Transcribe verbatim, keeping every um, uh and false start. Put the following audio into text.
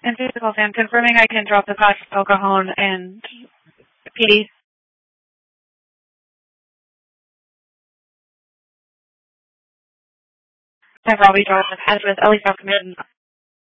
And physical Sam, confirming I can drop the class of El Cajon and P D. Have Robbie drop the pass with Ellie South Command